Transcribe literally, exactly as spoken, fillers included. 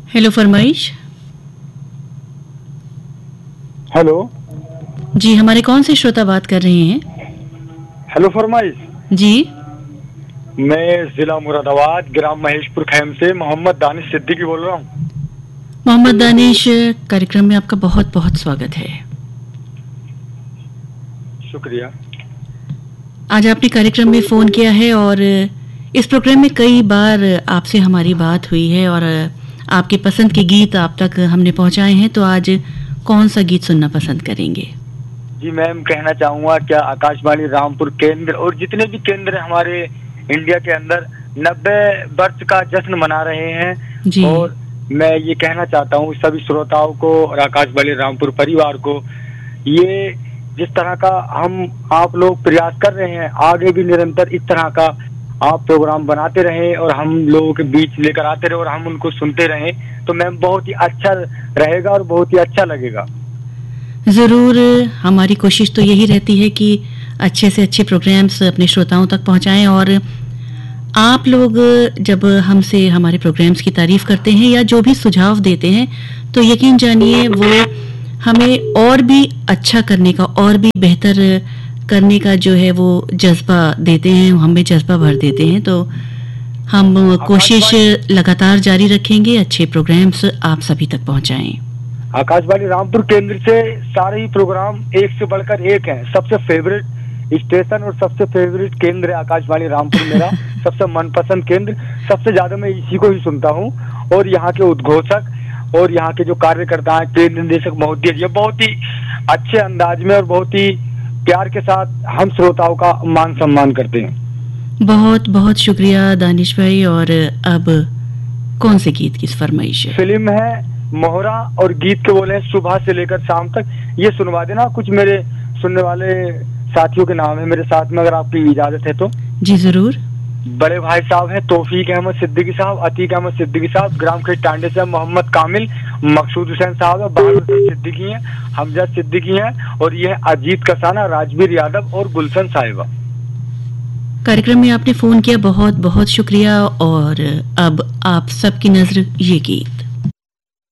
Hello फरमाइश। Hello जी, हमारे कौन से श्रोता बात कर रहे हैं? हेलो फरमाइश। जी, मैं जिला मुरादाबाद ग्राम महेशपुर खैम से मोहम्मद दानिश सिद्दीकी बोल रहा हूँ। मोहम्मद दानिश, कार्यक्रम में आपका बहुत बहुत स्वागत है। शुक्रिया। आज आपने कार्यक्रम में फ़ोन किया है और इस प्रोग्राम में कई बार आपसे हमारी बात हुई है और आपके पसंद के गीत आप तक हमने पहुंचाए हैं, तो आज कौन सा गीत सुनना पसंद करेंगे? जी मैम, कहना चाहूँगा क्या आकाशवाणी रामपुर केंद्र और जितने भी केंद्र हमारे इंडिया के अंदर नब्बे वर्ष का जश्न मना रहे हैं जी। और मैं ये कहना चाहता हूँ सभी श्रोताओं को और आकाशवाणी रामपुर परिवार को, ये जिस तरह का हम आप लोग प्रयास कर रहे हैं, आगे भी निरंतर इस तरह का आप प्रोग्राम बनाते रहें और हम लोगों के बीच लेकर आते रहे और हम उनको सुनते रहें, तो मैम बहुत ही अच्छा रहेगा और बहुत ही अच्छा लगेगा। ज़रूर, हमारी कोशिश तो यही रहती है कि अच्छे से अच्छे प्रोग्राम्स अपने श्रोताओं तक पहुंचाएं और आप लोग जब हमसे हमारे प्रोग्राम्स की तारीफ करते हैं या जो भी सुझाव देते हैं, तो यकीन जानिए वो हमें और भी अच्छा करने का और भी बेहतर करने का जो है वो जज्बा देते हैं, हमें जज्बा भर देते हैं। तो हम कोशिश लगातार जारी रखेंगे, अच्छे प्रोग्राम्स आप सभी तक पहुंचाएं। आकाशवाणी रामपुर केंद्र से सारे ही प्रोग्राम एक से बढ़कर एक हैं। सबसे फेवरेट स्टेशन और सबसे फेवरेट केंद्र है आकाशवाणी रामपुर मेरा सबसे मनपसंद केंद्र। सबसे ज्यादा मैं इसी को ही सुनता हूँ और यहाँ के उद्घोषक और यहाँ के जो कार्यकर्ता हैं, केंद्र निदेशक महोदय जी, बहुत ही अच्छे अंदाज में और बहुत ही प्यार के साथ हम श्रोताओं का मान सम्मान करते हैं। बहुत बहुत शुक्रिया दानिश भाई। और अब कौन से गीत की फरमाइश है? फिल्म है मोहरा और गीत के बोले हैं सुबह से लेकर शाम तक। ये सुनवा देना, कुछ मेरे सुनने वाले साथियों के नाम है मेरे साथ में, अगर आपकी इजाजत है तो। जी जरूर। बड़े भाई साहब हैं तौफीक अहमद सिद्दीकी साहब, अतीक अहमद सिद्दीकी साहब, ग्राम खेत टांडे से मोहम्मद कामिल, मकसूद हुसैन साहब है, बहादुर सिद्दीकी हैं, हमजा सिद्दीकी हैं और ये अजीत कसाना, राजवीर यादव और गुलशन साहिबा। कार्यक्रम में आपने फोन किया, बहुत बहुत शुक्रिया। और अब आप सबकी नजर ये गीत।